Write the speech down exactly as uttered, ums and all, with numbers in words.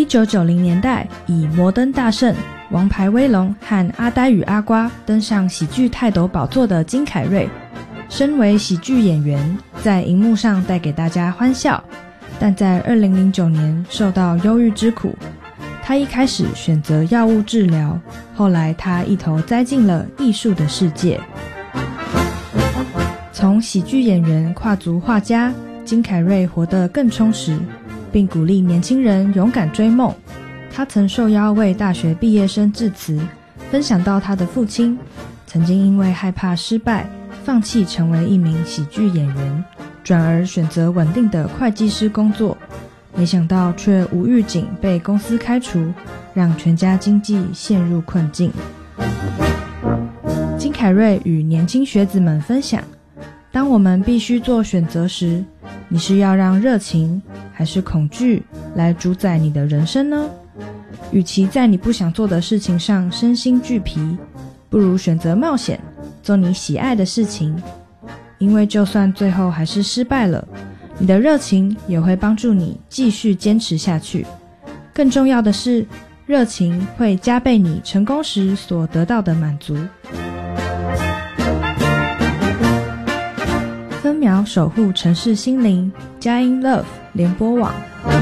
一九九零年代以摩登大圣、王牌威龙和阿呆与阿瓜登上喜剧泰斗宝座的金凯瑞，身为喜剧演员，在荧幕上带给大家欢笑，但在二零零九年受到忧郁之苦。他一开始选择药物治疗，后来他一头栽进了艺术的世界。从喜剧演员跨足画家，金凯瑞活得更充实，并鼓励年轻人勇敢追梦。他曾受邀为大学毕业生致辞，分享到他的父亲曾经因为害怕失败，放弃成为一名喜剧演员，转而选择稳定的会计师工作，没想到却无预警被公司开除，让全家经济陷入困境。金凯瑞与年轻学子们分享，当我们必须做选择时，你是要让热情还是恐惧来主宰你的人生呢？与其在你不想做的事情上身心俱疲，不如选择冒险，做你喜爱的事情。因为就算最后还是失败了，你的热情也会帮助你继续坚持下去。更重要的是，热情会加倍你成功时所得到的满足。分秒守护城市心灵，佳音 Love 联播网。